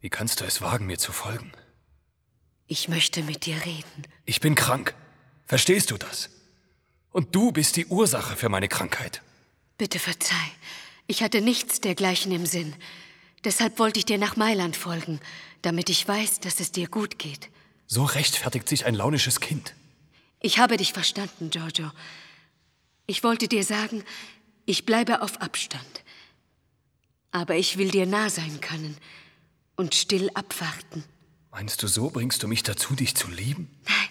Wie kannst du es wagen, mir zu folgen? Ich möchte mit dir reden. Ich bin krank. Verstehst du das? Und du bist die Ursache für meine Krankheit. Bitte verzeih. Ich hatte nichts dergleichen im Sinn. Deshalb wollte ich dir nach Mailand folgen, damit ich weiß, dass es dir gut geht. So rechtfertigt sich ein launisches Kind. Ich habe dich verstanden, Giorgio. Ich wollte dir sagen, ich bleibe auf Abstand. Aber ich will dir nah sein können und still abwarten. Meinst du, so bringst du mich dazu, dich zu lieben? Nein.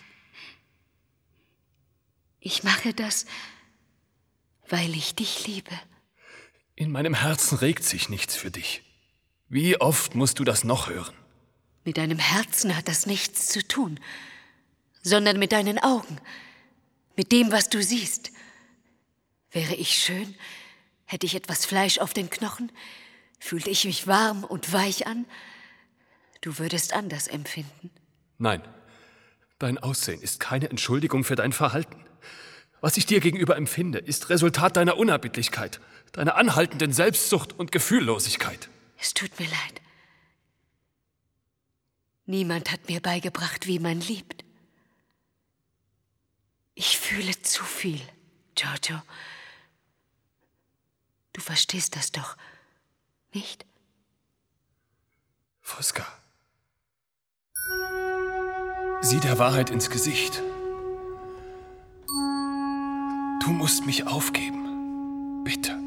Ich mache das, weil ich dich liebe. In meinem Herzen regt sich nichts für dich. Wie oft musst du das noch hören? Mit deinem Herzen hat das nichts zu tun, sondern mit deinen Augen, mit dem, was du siehst. Wäre ich schön, hätte ich etwas Fleisch auf den Knochen, fühlte ich mich warm und weich an, du würdest anders empfinden. Nein, dein Aussehen ist keine Entschuldigung für dein Verhalten. Was ich dir gegenüber empfinde, ist Resultat deiner Unerbittlichkeit, deiner anhaltenden Selbstsucht und Gefühllosigkeit. Es tut mir leid. Niemand hat mir beigebracht, wie man liebt. Ich fühle zu viel, Giorgio. Du verstehst das doch, nicht? Fosca, sieh der Wahrheit ins Gesicht. Du musst mich aufgeben. Bitte.